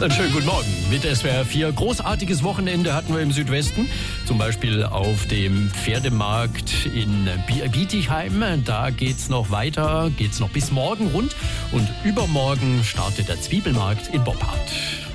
Einen schönen guten Morgen mit SWR 4. Großartiges Wochenende hatten wir im Südwesten. Zum Beispiel auf dem Pferdemarkt in Bietigheim. Da geht's noch weiter, geht's noch bis morgen rund. Und übermorgen startet der Zwiebelmarkt in Boppard.